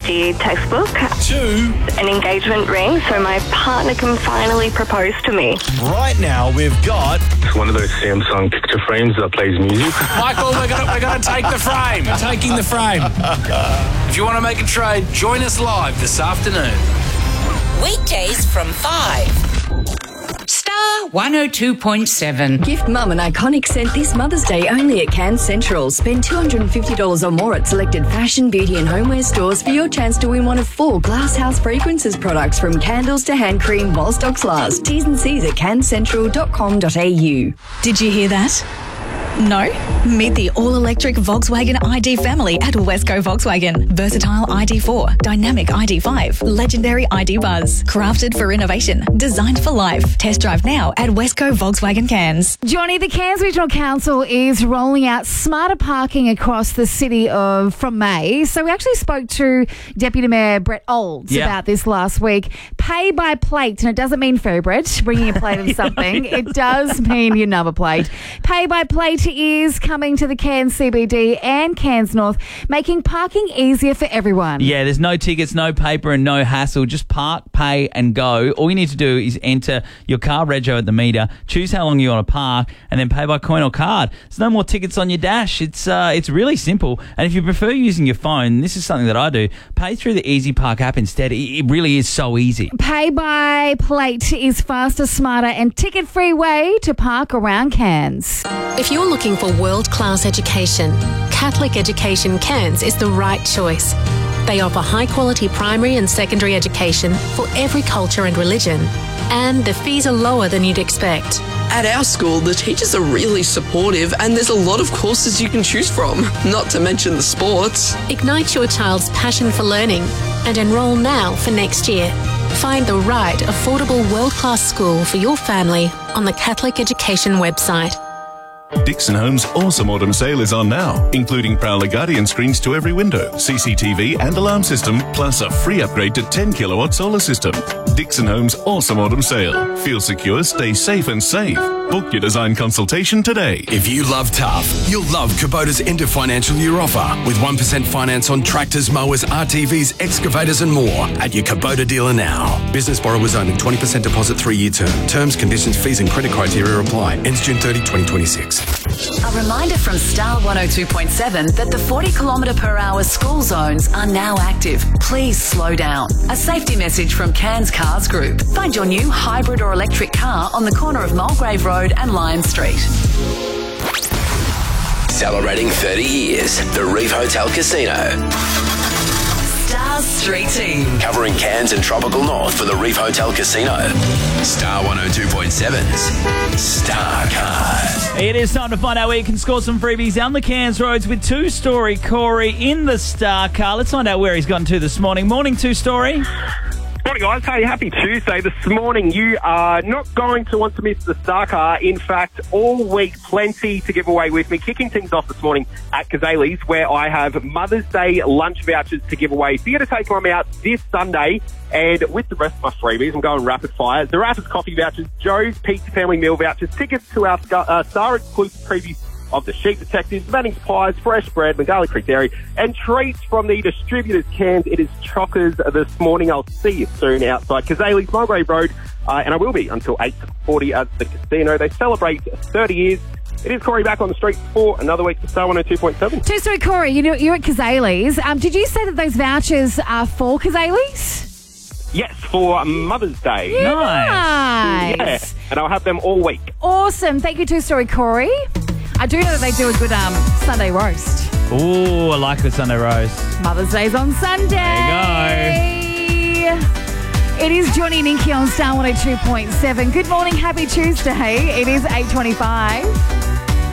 safety textbook. 2. An engagement ring so my partner can finally propose to me. Right now, we've got... It's one of those Samsung picture frames that plays music. Michael, we're going to take the frame. We're taking the frame. If you want to make a trade, join us live this afternoon. Weekdays from 5. Star 102.7. Gift Mum an iconic scent this Mother's Day only at Cairns Central. Spend $250 or more at selected fashion, beauty and homeware stores for your chance to win one of 4 Glasshouse Fragrances products, from candles to hand cream while stocks last. T's and C's at cairnscentral.com.au. Did you hear that? No? Meet the all-electric Volkswagen ID family at Wesco Volkswagen. Versatile ID4, dynamic ID5, legendary ID Buzz. Crafted for innovation, designed for life. Test drive now at Wesco Volkswagen Cairns. Johnny, the Cairns Regional Council is rolling out smarter parking across the city from May. So we actually spoke to Deputy Mayor Brett Olds about this last week. Pay by plate, and it doesn't mean favourite, bringing a plate of something. It does mean your number plate. Pay by plate is coming to the Cairns CBD and Cairns North, making parking easier for everyone. Yeah, there's no tickets, no paper and no hassle. Just park, pay and go. All you need to do is enter your car rego at the meter, choose how long you want to park, and then pay by coin or card. There's no more tickets on your dash. It's really simple. And if you prefer using your phone, this is something that I do, pay through the Easy Park app instead. It really is so easy. Pay by plate is faster, smarter and ticket-free way to park around Cairns. If you're looking for world-class education, Catholic Education Cairns is the right choice. They offer high-quality primary and secondary education for every culture and religion, and the fees are lower than you'd expect. At our school, the teachers are really supportive and there's a lot of courses you can choose from, not to mention the sports. Ignite your child's passion for learning and enrol now for next year. Find the right, affordable, world-class school for your family on the Catholic Education website. Dixon Homes' awesome autumn sale is on now, including Prowler Guardian screens to every window, CCTV and alarm system, plus a free upgrade to 10 kilowatt solar system. Dixon Homes' awesome autumn sale. Feel secure, stay safe and save. Book your design consultation today. If you love tough, you'll love Kubota's end of financial year offer with 1% finance on tractors, mowers, RTVs, excavators and more at your Kubota dealer now. Business borrowers only, 20% deposit, 3-year term. Terms, conditions, fees and credit criteria apply. Ends June 30, 2026. A reminder from Star 102.7 that the 40km/h school zones are now active. Please slow down. A safety message from Cairns Cars Group. Find your new hybrid or electric car on the corner of Mulgrave Road and Lion Street. Celebrating 30 years, the Reef Hotel Casino. Star Street Team. Covering Cairns and Tropical North for the Reef Hotel Casino. Star 102.7's Star Card. It is time to find out where you can score some freebies down the Cairns roads with Two-Story Corey in the Star Car. Let's find out where he's gotten to this morning. Morning, Two-Story. Morning, guys. Hey, happy Tuesday. This morning, you are not going to want to miss the Star Car. In fact, all week, plenty to give away with me. Kicking things off this morning at Kazali's, where I have Mother's Day lunch vouchers to give away. So you're going to take them out this Sunday. And with the rest of my freebies, I'm going rapid fire. Zaraffa's coffee vouchers, Joe's Pizza Family Meal vouchers, tickets to our Star exclusive previews of the Sheep Detectives, Manning's Pies, Fresh Bread, Bengali Creek Dairy, and treats from the distributors' Cairns. It is Chockers this morning. I'll see you soon outside Kazali's, Mulgrave Road, and I will be until 8:40 at the casino. They celebrate 30 years. It is Corey back on the street for another week for Star 102.7. Two-Story Corey, you're at Kazali's. Did you say that those vouchers are for Kazali's? Yes, for Mother's Day. Yeah, nice. Yeah, and I'll have them all week. Awesome. Thank you, Two-Story Corey. I do know that they do a good Sunday roast. Oh, I like the Sunday roast. Mother's Day's on Sunday. There you go. It is Johnny and Inky on Star 102.7. Good morning, happy Tuesday. It is 8:25.